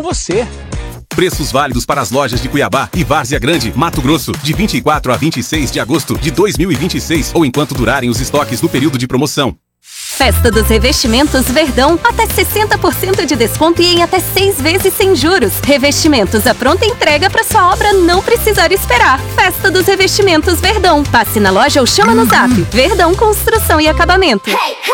você. Preços válidos para as lojas de Cuiabá e Várzea Grande, Mato Grosso, de 24 a 26 de agosto de 2026 ou enquanto durarem os estoques no período de promoção. Festa dos Revestimentos Verdão. Até 60% de desconto e em até 6 vezes sem juros. Revestimentos à pronta entrega para sua obra não precisar esperar. Festa dos Revestimentos Verdão. Passe na loja ou chama no zap. Verdão Construção e Acabamento.